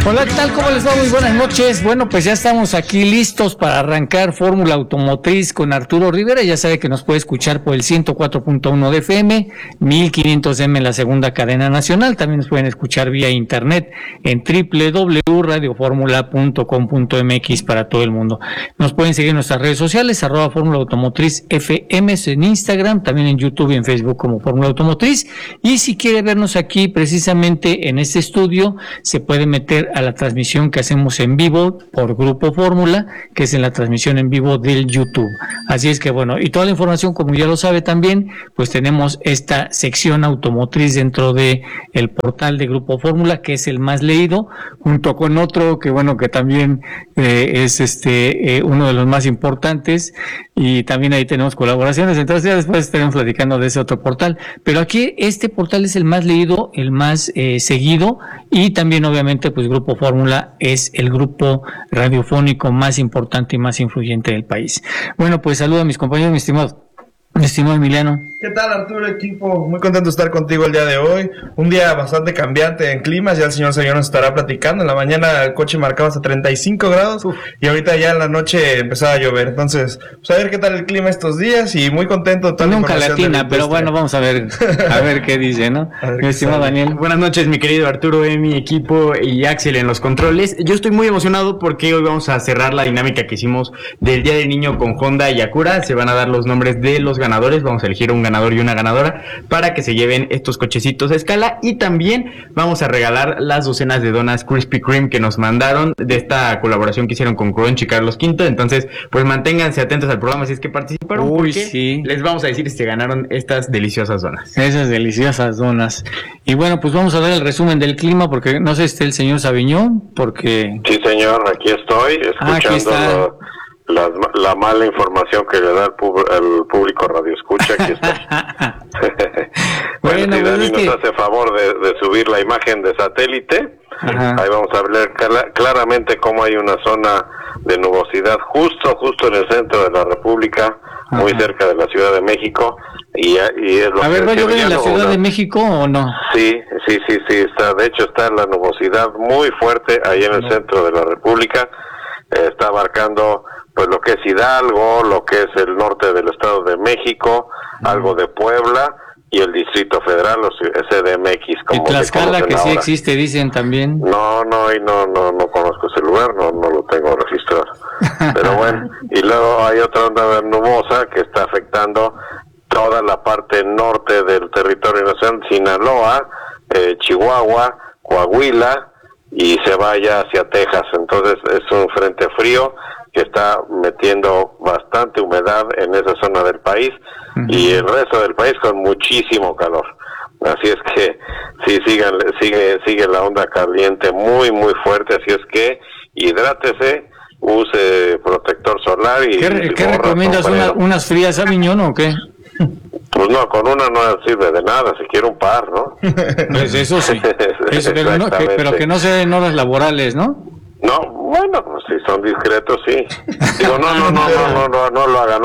Hola, ¿qué tal? ¿Cómo les va? Muy buenas noches. Bueno, pues ya estamos aquí listos para arrancar Fórmula Automotriz con Arturo Rivera. Ya sabe que nos puede escuchar por el 104.1 de FM, 1500M en la segunda cadena nacional. También nos pueden escuchar vía internet en www.radioformula.com.mx para todo el mundo. Nos pueden seguir en nuestras redes sociales, @Fórmula Automotriz FM en Instagram, también en YouTube y en Facebook como Fórmula Automotriz. Y si quiere vernos aquí precisamente en este estudio, se puede meter a la transmisión que hacemos en vivo por Grupo Fórmula, que es en la transmisión en vivo del YouTube. Así es que bueno, y toda la información, como ya lo sabe también, pues tenemos esta sección automotriz dentro de el portal de Grupo Fórmula, que es el más leído, junto con otro que bueno, que también es uno de los más importantes, y también ahí tenemos colaboraciones. Entonces ya después estaremos platicando de ese otro portal, pero aquí este portal es el más leído, el más seguido, y también obviamente pues Grupo Fórmula es el grupo radiofónico más importante y más influyente del país. Bueno, pues saludo a mis compañeros, mi estimado Emiliano. ¿Qué tal, Arturo, equipo? Muy contento de estar contigo el día de hoy. Un día bastante cambiante en climas. Ya el señor nos estará platicando. En la mañana el coche marcaba hasta 35 grados y ahorita ya en la noche empezaba a llover. Entonces, pues a ver qué tal el clima estos días y muy contento de toda la información. Nunca latina, pero bueno, vamos a ver qué dice, ¿no? Mi estimado Daniel. Buenas noches, mi querido Arturo, mi equipo y Axel en los controles. Yo estoy muy emocionado porque hoy vamos a cerrar la dinámica que hicimos del Día del Niño con Honda y Acura. Se van a dar los nombres de los ganadores, vamos a elegir un ganador y una ganadora para que se lleven estos cochecitos a escala, y también vamos a regalar las docenas de donas Krispy Kreme que nos mandaron de esta colaboración que hicieron con Crunchy Carlos V. Entonces, pues manténganse atentos al programa si es que participaron, porque sí, les vamos a decir si ganaron estas deliciosas donas. Esas deliciosas donas. Y bueno, pues vamos a ver el resumen del clima, porque no sé si está el señor Sabiñón, porque... Sí, señor, aquí estoy, escuchando la mala información que le da el público radioescucha. Aquí está. Bueno, si Dani nos hace favor de subir la imagen de satélite, ahí vamos a ver claramente cómo hay una zona de nubosidad justo en el centro de la República, muy cerca de la Ciudad de México. Y es lo a ver, ¿va a llover en la Ciudad de México o no? Sí, está, de hecho está la nubosidad muy fuerte ahí en el centro de la República. Está abarcando pues lo que es Hidalgo, lo que es el norte del Estado de México, algo de Puebla y el Distrito Federal, o CDMX. Como y Tlaxcala, que sí existe, dicen también. No conozco ese lugar, no lo tengo registrado. Pero bueno, y luego hay otra onda nubosa que está afectando toda la parte norte del territorio nacional, Sinaloa, Chihuahua, Coahuila, y se vaya hacia Texas. Entonces es un frente frío que está metiendo bastante humedad en esa zona del país, y el resto del país con muchísimo calor. Así es que sí, sigue la onda caliente muy fuerte, así es que hidrátese, use protector solar y... ¿Qué recomiendas? ¿Unas frías, Aviñón, o qué? Pues no, con una no sirve de nada, si quiere un par, ¿no? Pues eso sí, pero que no sean horas laborales, ¿no? No, bueno, pues si son discretos, sí. Digo, no lo hagan.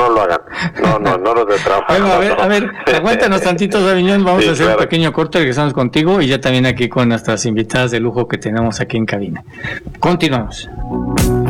No los de trabajo. Bueno, a ver, aguántanos tantito, Aviñón, vamos a hacer un pequeño corte, regresamos contigo y ya también aquí con nuestras invitadas de lujo que tenemos aquí en cabina. Continuamos.